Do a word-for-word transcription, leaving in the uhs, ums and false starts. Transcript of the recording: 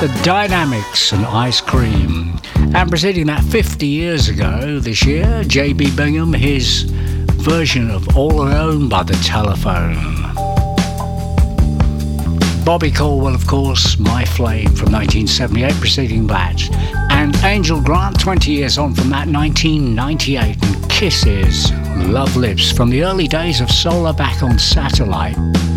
The Dynamics and Ice Cream. And preceding that fifty years ago this year, J B Bingham, his version of All Alone by the Telephone. Bobby Caldwell, of course, My Flame from nineteen seventy-eight, preceding that. And Angel Grant, twenty years on from that, nineteen ninety-eight. And Kisses, Love Lips from the early days of Solar back on Satellite.